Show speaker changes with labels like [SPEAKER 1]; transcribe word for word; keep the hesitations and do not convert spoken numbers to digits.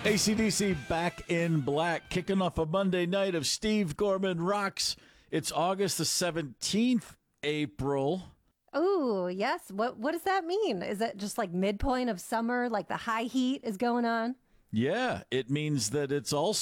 [SPEAKER 1] A C D C Back in Black, kicking off a Monday night of Steve Gorman Rocks. It's August the seventeenth, April.
[SPEAKER 2] Oh, yes. What what does that mean? Is that just like midpoint of summer, like the high heat is going on?
[SPEAKER 1] Yeah, it means that it's also